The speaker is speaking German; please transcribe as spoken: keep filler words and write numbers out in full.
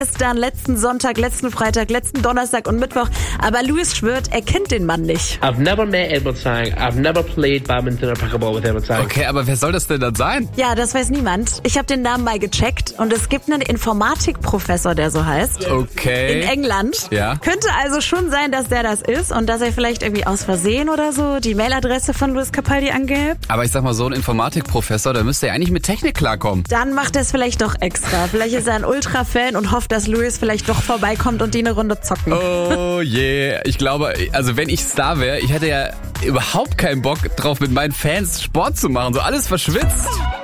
Gestern, letzten Sonntag, letzten Freitag, letzten Donnerstag und Mittwoch. Aber Luis schwört, er kennt den Mann nicht. I've never met Edward Sang. I've never played badminton or pickleball with Edward Sang. Okay, aber wer soll das denn dann sein? Ja, das weiß niemand. Ich habe den Namen mal gecheckt und es gibt einen Informatikprofessor, der so heißt. Okay. In England. Ja. Könnte also schon sein, dass der das ist und dass er vielleicht irgendwie aus Versehen oder so die Mailadresse von Luis Capaldi angibt. Aber ich sag mal, so ein Informatikprofessor, der müsste ja eigentlich mit Technik klarkommen. Dann macht er es vielleicht doch extra. Vielleicht ist er ein Ultra-Fan und hofft, dass Luis vielleicht doch vorbeikommt und die eine Runde zocken. Oh je, yeah. Ich glaube, also wenn ich Star wäre, ich hätte ja überhaupt keinen Bock drauf, mit meinen Fans Sport zu machen. So alles verschwitzt.